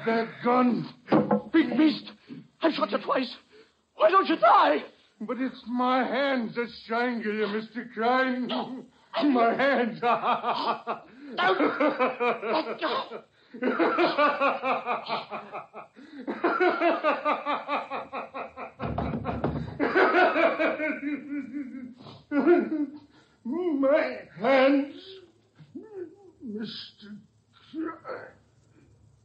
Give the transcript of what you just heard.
That gun. Big beast, I've shot you twice. Why don't you die? But it's my hands that strangle you, Mr. Crane. My hands. Let go. My hands, Mr.